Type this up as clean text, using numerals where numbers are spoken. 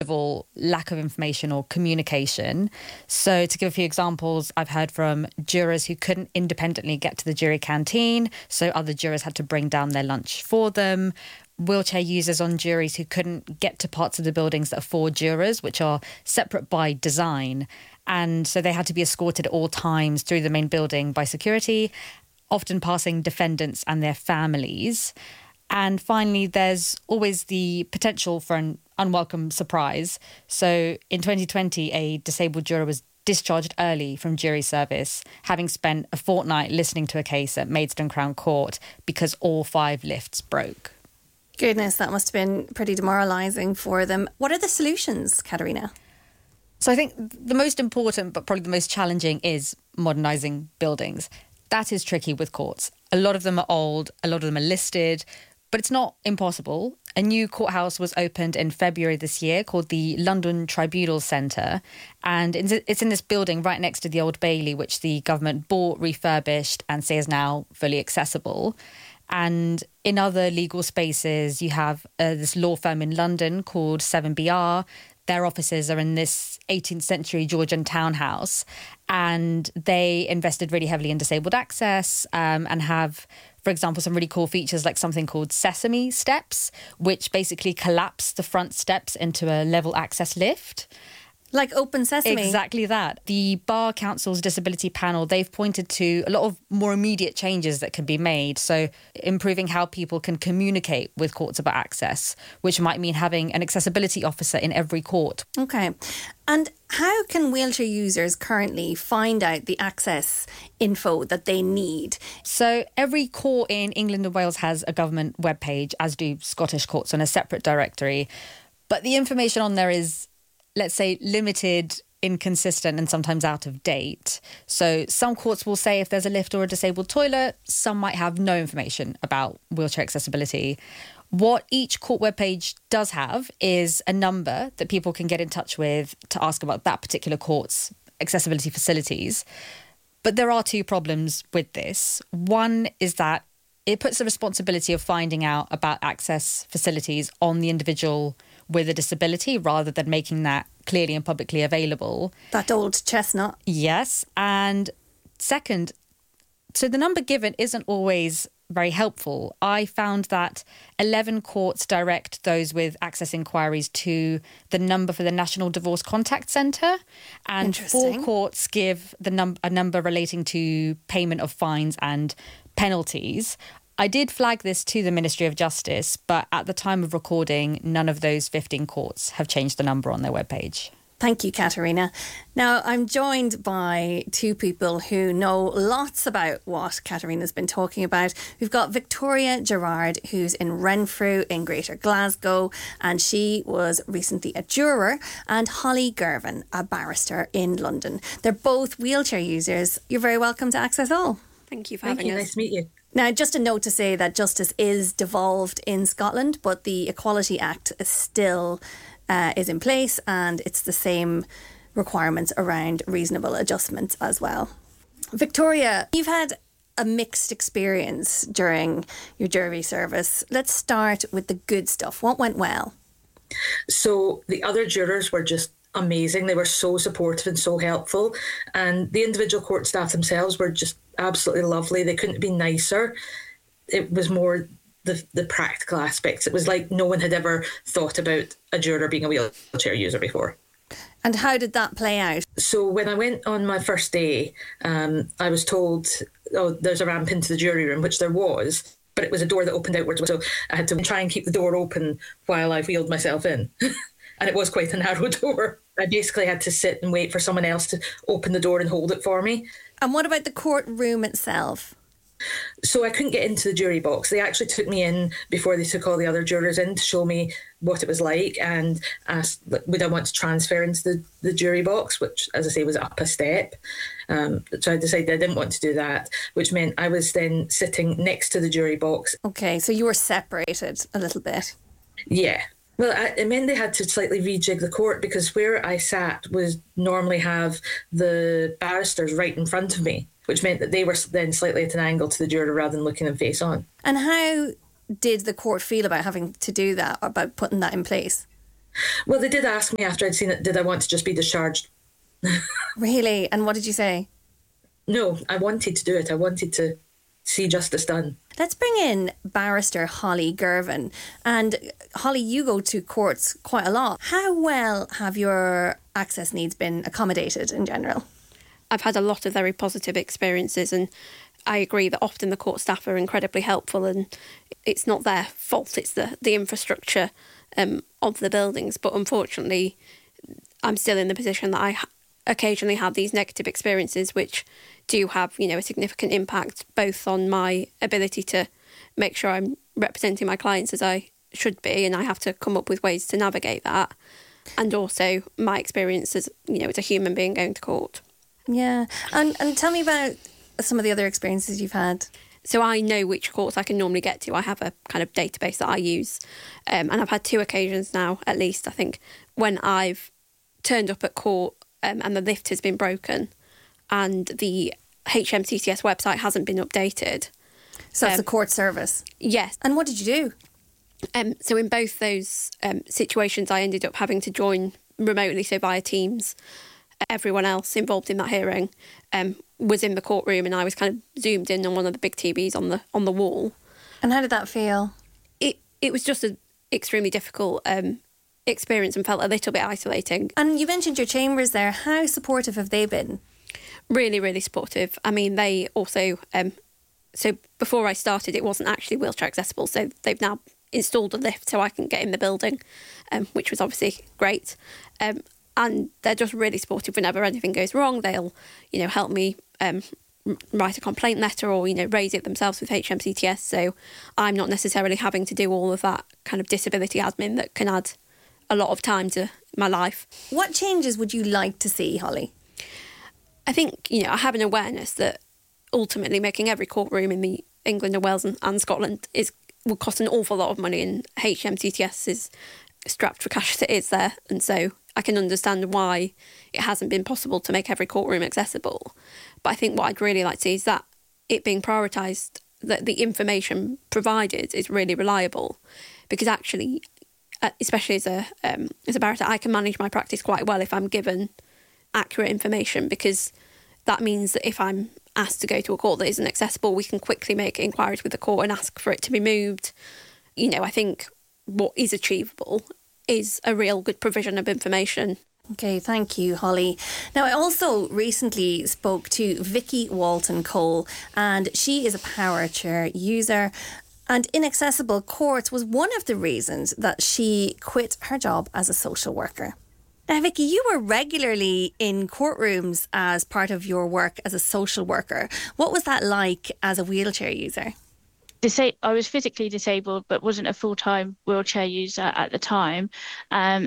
of all, lack of information or communication. So to give a few examples, I've heard from jurors who couldn't independently get to the jury canteen, so other jurors had to bring down their lunch for them. Wheelchair users on juries who couldn't get to parts of the buildings that are for jurors, which are separate by design. And so they had to be escorted at all times through the main building by security, often passing defendants and their families. And finally, there's always the potential for an unwelcome surprise. So in 2020, a disabled juror was discharged early from jury service, having spent a fortnight listening to a case at Maidstone Crown Court because all 5 lifts broke. Goodness, that must have been pretty demoralising for them. What are the solutions, Katerina? So I think the most important, but probably the most challenging, is modernising buildings. That is tricky with courts. A lot of them are old, a lot of them are listed, but it's not impossible. A new courthouse was opened in February this year called the London Tribunal Centre. And it's in this building right next to the Old Bailey, which the government bought, refurbished and say is now fully accessible. And in other legal spaces, you have this law firm in London called 7BR. Their offices are in this 18th century Georgian townhouse. And they invested really heavily in disabled access and have, for example, some really cool features like something called Sesame Steps, which basically collapse the front steps into a level access lift. Like Open Sesame. Exactly that. The Bar Council's disability panel, they've pointed to a lot of more immediate changes that can be made. So improving how people can communicate with courts about access, which might mean having an accessibility officer in every court. OK. And how can wheelchair users currently find out the access info that they need? So every court in England and Wales has a government webpage, as do Scottish courts, on a separate directory. But the information on there is, let's say, limited, inconsistent and sometimes out of date. So some courts will say if there's a lift or a disabled toilet, some might have no information about wheelchair accessibility. What each court webpage does have is a number that people can get in touch with to ask about that particular court's accessibility facilities. But there are 2 problems with this. One is that it puts the responsibility of finding out about access facilities on the individual with a disability rather than making that clearly and publicly available. That old chestnut. Yes. And second, so the number given isn't always very helpful. I found that 11 courts direct those with access inquiries to the number for the National Divorce Contact Centre, and 4 courts give a number relating to payment of fines and penalties. I did flag this to the Ministry of Justice, but at the time of recording, none of those 15 courts have changed the number on their webpage. Thank you, Katerina. Now, I'm joined by 2 people who know lots about what Katerina's been talking about. We've got Victoria Gerard, who's in Renfrew in Greater Glasgow, and she was recently a juror, and Holly Girvan, a barrister in London. They're both wheelchair users. You're very welcome to Access All. Thank you for having us. Nice to meet you. Now, just a note to say that justice is devolved in Scotland, but the Equality Act is still is in place, and it's the same requirements around reasonable adjustments as well. Victoria, you've had a mixed experience during your jury service. Let's start with the good stuff. What went well? So the other jurors were just amazing. They were so supportive and so helpful. And the individual court staff themselves were just absolutely lovely. They couldn't be nicer. It was more the practical aspects. It was like no one had ever thought about a juror being a wheelchair user before. And how did that play out? So when I went on my first day, I was told, oh, there's a ramp into the jury room, which there was, but it was a door that opened outwards. So I had to try and keep the door open while I wheeled myself in. And it was quite a narrow door. I basically had to sit and wait for someone else to open the door and hold it for me. And what about the courtroom itself? So I couldn't get into the jury box. They actually took me in before they took all the other jurors in to show me what it was like and asked, would I want to transfer into the jury box, which, as I say, was up a step. So I decided I didn't want to do that, which meant I was then sitting next to the jury box. Okay, so you were separated a little bit. Yeah. Well, it meant they had to slightly rejig the court because where I sat was normally have the barristers right in front of me, which meant that they were then slightly at an angle to the juror rather than looking them face on. And how did the court feel about having to do that, about putting that in place? Well, they did ask me after I'd seen it, did I want to just be discharged? Really? And what did you say? No, I wanted to do it. I wanted to see justice done. Let's bring in barrister Holly Girvan. And Holly, you go to courts quite a lot. How well have your access needs been accommodated in general? I've had a lot of very positive experiences, and I agree that often the court staff are incredibly helpful, and it's not their fault, it's the infrastructure of the buildings. But unfortunately, I'm still in the position that I occasionally have these negative experiences, which do have, a significant impact both on my ability to make sure I'm representing my clients as I should be, and I have to come up with ways to navigate that, and also my experience as, as a human being going to court. Yeah. And tell me about some of the other experiences you've had. So I know which courts I can normally get to. I have a kind of database that I use. And I've had 2 occasions now, at least, I think, when I've turned up at court and the lift has been broken and the HMCTS website hasn't been updated. So that's the court service? Yes. And what did you do? So in both those situations, I ended up having to join remotely, so via Teams. Everyone else involved in that hearing was in the courtroom, and I was kind of zoomed in on one of the big TVs on the wall. And how did that feel? It was just an extremely difficult experience and felt a little bit isolating. And you mentioned your chambers there. How supportive have they been? Really, really supportive. I mean, they also... so before I started, it wasn't actually wheelchair accessible, so they've now installed a lift so I can get in the building, which was obviously great. And they're just really supportive whenever anything goes wrong. They'll, help me write a complaint letter or, raise it themselves with HMCTS. So I'm not necessarily having to do all of that kind of disability admin that can add a lot of time to my life. What changes would you like to see, Holly? I think, I have an awareness that ultimately making every courtroom in the England and Wales and Scotland will cost an awful lot of money, and HMCTS is strapped for cash as it is there. And so I can understand why it hasn't been possible to make every courtroom accessible. But I think what I'd really like to see is that it being prioritised, that the information provided is really reliable. Because actually, especially as a barrister, I can manage my practice quite well if I'm given accurate information, because that means that if I'm asked to go to a court that isn't accessible, we can quickly make inquiries with the court and ask for it to be moved. I think what is achievable is a real good provision of information. Okay, thank you, Holly. Now, I also recently spoke to Vicky Walton-Cole, and she is a power chair user. And inaccessible courts was one of the reasons that she quit her job as a social worker. Now, Vicky, you were regularly in courtrooms as part of your work as a social worker. What was that like as a wheelchair user? I was physically disabled, but wasn't a full-time wheelchair user at the time.